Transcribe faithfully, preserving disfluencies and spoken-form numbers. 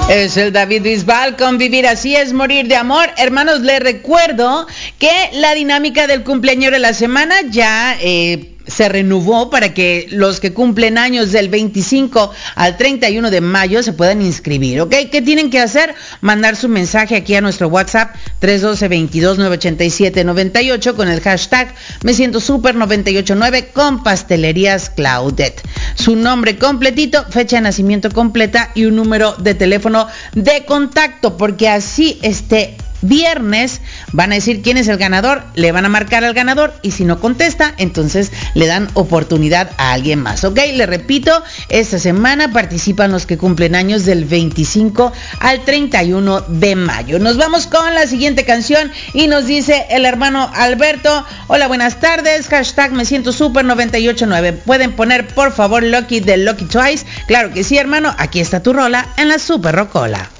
Es el David Bisbal con Vivir Así es Morir de Amor. Hermanos, les recuerdo que la dinámica del cumpleaños de la semana ya eh, se renovó para que los que cumplen años del veinticinco al treinta y uno de mayo se puedan inscribir, ¿ok? ¿Qué tienen que hacer? Mandar su mensaje aquí a nuestro WhatsApp tres uno dos, veintidós, nueve ochenta y siete, noventa y ocho con el hashtag Me Siento Súper noventa y ocho nueve con Pastelerías Claudette. Su nombre completito, fecha de nacimiento completa y un número de teléfono de contacto, porque así este viernes van a decir quién es el ganador, le van a marcar al ganador y si no contesta, entonces le dan oportunidad a alguien más, ¿ok? Le repito, esta semana participan los que cumplen años del veinticinco al treinta y uno de mayo. Nos vamos con la siguiente canción y nos dice el hermano Alberto: hola, buenas tardes, hashtag Me Siento Súper noventa y ocho nueve. ¿Pueden poner por favor Lucky de Lucky Twice? Claro que sí, hermano, aquí está tu rola en la Super Rocola.